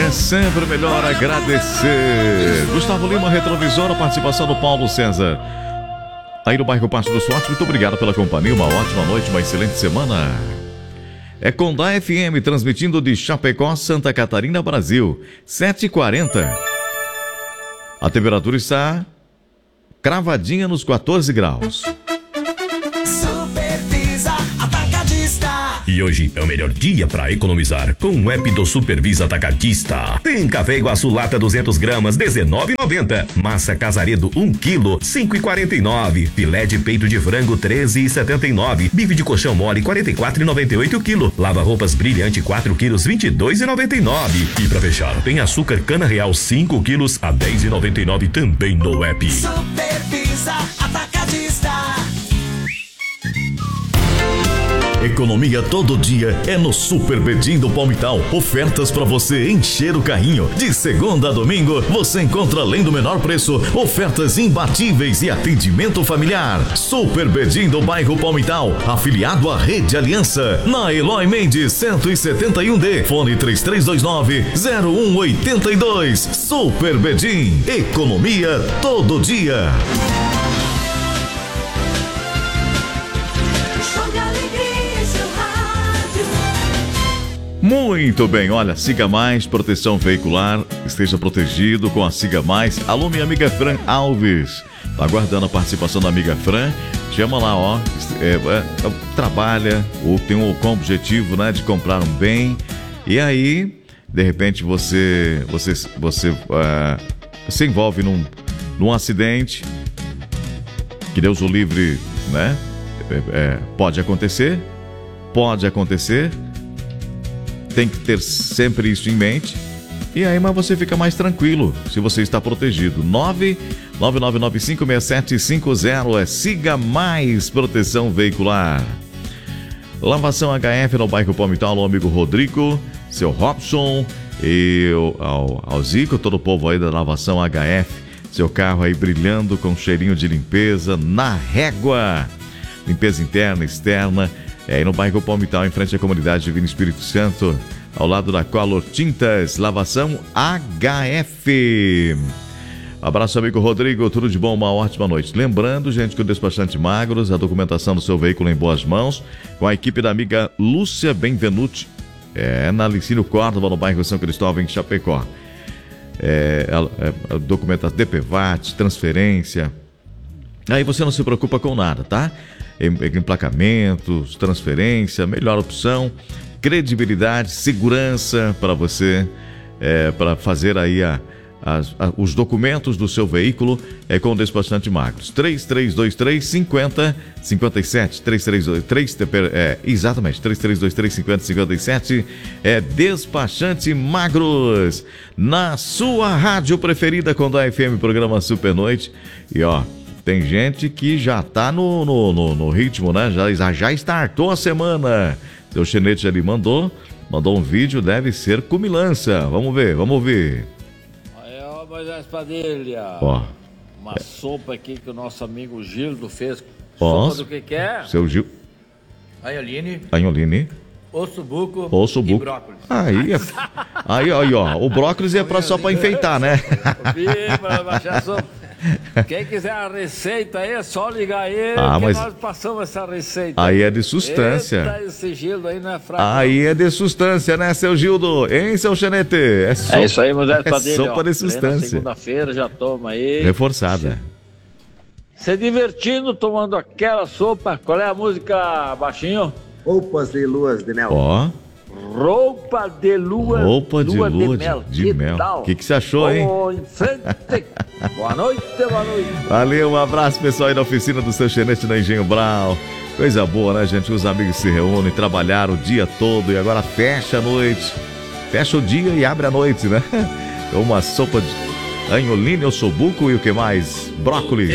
É sempre melhor agradecer. Gustavo Lima, Retrovisor, a participação do Paulo César. Aí no bairro Passo do Sorte, muito obrigado pela companhia. Uma ótima noite, uma excelente semana. É Condá FM, transmitindo de Chapecó, Santa Catarina, Brasil. 7h40. A temperatura está cravadinha nos 14 graus. Supervisa Atacadista. E hoje é o melhor dia para economizar com o app do Supervisa Atacadista. Tem café Iguaçu lata 200 gramas, R$19,90. Massa Casaredo 1 kg, R$5,49. Filé de peito de frango, R$13,79. Bife de colchão mole, R$44,98 kg. Lava roupas brilhante 4 kg, R$22,99. E para fechar, tem açúcar cana real 5 kg a R$10,99 também no app. Supervisa Atacadista. Economia todo dia é no Super Bedim do Palmital. Ofertas para você encher o carrinho. De segunda a domingo, você encontra, além do menor preço, ofertas imbatíveis e atendimento familiar. Super Bedim do bairro Palmital, afiliado à Rede Aliança, na Eloy Mendes 171D, fone 3329-0182. Super Bedim, economia todo dia. Muito bem, olha, Siga Mais, proteção veicular, esteja protegido com a Siga Mais. Alô, minha amiga Fran Alves, tá aguardando a participação da amiga Fran. Chama lá, ó, trabalha, ou tem com o objetivo, né, de comprar um bem. E aí, de repente, você se envolve num acidente, que Deus o livre, né? Pode acontecer. Tem que ter sempre isso em mente. E aí, mas você fica mais tranquilo se você está protegido. 999956750 é Siga Mais Proteção Veicular. Lavação HF no bairro Palmital, o amigo Rodrigo, seu Robson e ao Zico, todo o povo aí da Lavação HF. Seu carro aí brilhando com cheirinho de limpeza na régua. Limpeza interna, externa. É aí no bairro Palmital, em frente à comunidade Divino Espírito Santo, ao lado da Color Tintas, Lavação HF. Abraço, amigo Rodrigo, tudo de bom, uma ótima noite. Lembrando, gente, que o Despachante Magros, a documentação do seu veículo em boas mãos, com a equipe da amiga Lúcia Benvenuti, na Licínio Córdova, no bairro São Cristóvão, em Chapecó. Documentação DPVAT, transferência. Aí você não se preocupa com nada, tá? Emplacamentos, transferência, melhor opção, credibilidade, segurança para você, para fazer aí os documentos do seu veículo com o Despachante Magros. 3323-5057, 3323, exatamente, 3323-5057 é Despachante Magros, na sua rádio preferida, Condá FM, programa Super Noite. E ó, tem gente que já tá no ritmo, né? Já startou a semana. Seu Chenete ali mandou um vídeo, deve ser cumilança. Vamos ver. Aí, ó, Moisés Padilha. Ó. Uma sopa aqui que o nosso amigo Gildo fez. Ó, sopa do que é? Seu Gil. Anholine. Ossobuco e brócolis. Aí, ó. O brócolis é só pra enfeitar, né? Para baixar a sopa. Quem quiser a receita aí, é só ligar aí mas nós passamos essa receita. Aí é de sustância. Eita, esse Gildo aí não é fraco. Aí é de sustância, né, seu Gildo? Hein, seu Chenete? É isso aí, Moisés Padilha. Sopa de sustância. Segunda-feira já toma aí. Reforçada. Se divertindo, tomando aquela sopa. Qual é a música, baixinho? Roupas de luas de mel. Ó. Roupa de lua de mel. O que você achou, hein? Em frente. Boa noite. Valeu, um abraço, pessoal aí da oficina do seu Chenete na Engenho Brau. Coisa boa, né, gente? Os amigos se reúnem, trabalharam o dia todo e agora fecha a noite. Fecha o dia e abre a noite, né? Uma sopa de anholine, ossobuco e o que mais? Brócolis.